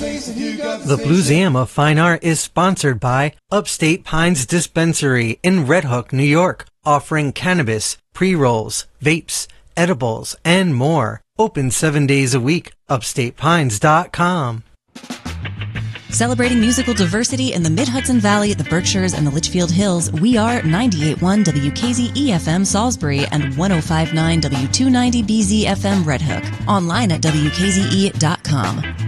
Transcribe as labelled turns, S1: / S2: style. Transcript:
S1: The Blueseum of Fine Art is sponsored by Upstate Pines Dispensary in Red Hook, New York, offering cannabis, pre-rolls, vapes, edibles, and more. Open 7 days a week. UpstatePines.com.
S2: Celebrating musical diversity in the Mid-Hudson Valley, the Berkshires, and the Litchfield Hills, we are 98.1 WKZE-FM Salisbury and 105.9 W290BZ-FM Red Hook. Online at WKZE.com.